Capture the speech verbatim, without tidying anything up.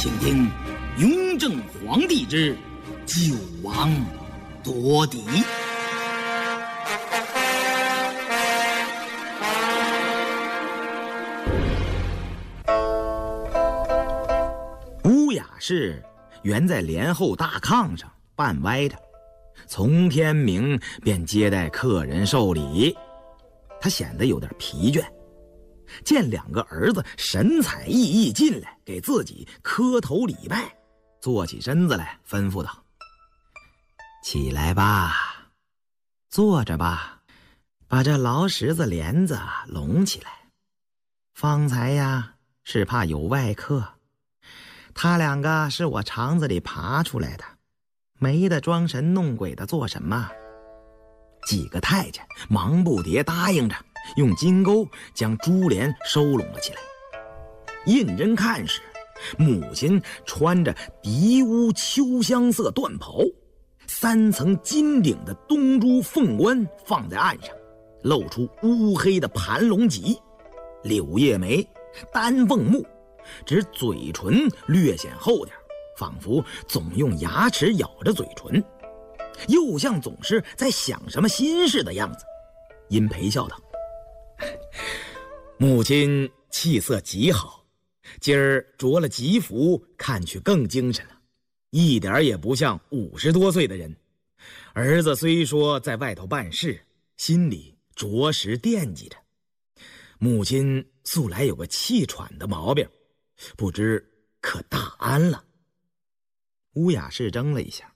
请听雍正皇帝之九王夺嫡。乌雅氏原在帘后大炕上半歪着，从天明便接待客人受礼。他显得有点疲倦，见两个儿子神采奕奕进来给自己磕头礼拜，坐起身子来吩咐道：起来吧，坐着吧，把这劳什子帘子拢起来。方才呀是怕有外客，他两个是我肠子里爬出来的，没得装神弄鬼的做什么。几个太监忙不迭答应着，用金钩将珠帘收拢了起来。认真看时，母亲穿着荻乌秋香色缎袍，三层金顶的东珠凤冠放在岸上，露出乌黑的盘龙脊，柳叶眉，丹凤目，只嘴唇略显厚点，仿佛总用牙齿咬着嘴唇，又像总是在想什么心事的样子。殷陪笑道：母亲气色极好，今儿着了吉服，看去更精神了，一点也不像五十多岁的人。儿子虽说在外头办事，心里着实惦记着。母亲素来有个气喘的毛病，不知可大安了。乌雅氏怔了一下，